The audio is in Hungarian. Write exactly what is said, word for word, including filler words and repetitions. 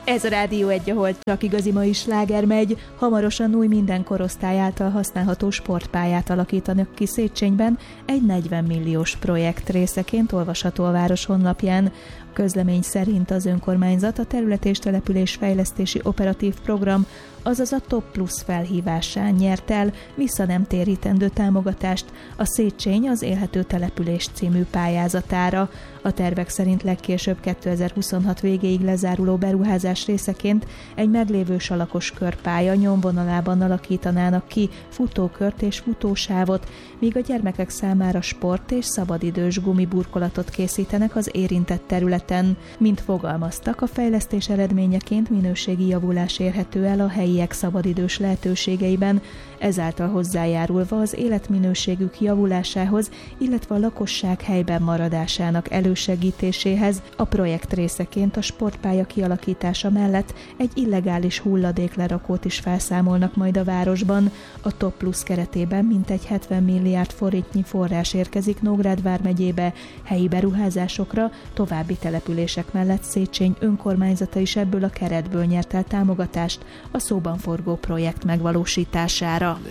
Ez a Rádió egy, ahol csak igazi mai sláger megy. Hamarosan új minden korosztály által használható sportpályát alakítanak ki Széchenyben, egy negyven milliós projekt részeként olvasható a város honlapján. A közlemény szerint az önkormányzat a terület és település fejlesztési operatív program, azaz a Top Plus felhívásán nyert el vissza nem térítendő támogatást a Szécheny az élhető település című pályázatára. A tervek szerint legkésőbb kétezer-huszonhat végéig lezáruló beruházás részeként egy meglévő salakos körpálya nyomvonalában alakítanának ki futókört és futósávot, míg a gyermekek számára sport és szabadidős gumiburkolatot készítenek az érintett területen. Mint fogalmaztak, a fejlesztés eredményeként minőségi javulás érhető el a helyiek szabadidős lehetőségeiben, ezáltal hozzájárulva az életminőségük javulásához, illetve a lakosság helyben maradásának elősegítéséhez. A projekt részeként a sportpálya kialakítása mellett egy illegális hulladéklerakót is felszámolnak majd a városban. A Top Plus keretében mintegy hetven milliárd forintnyi forrás érkezik Nógrád vármegyébe helyi beruházásokra, további települések mellett Szécheny önkormányzata is ebből a keretből nyert el támogatást a szóban forgó projekt megvalósítására.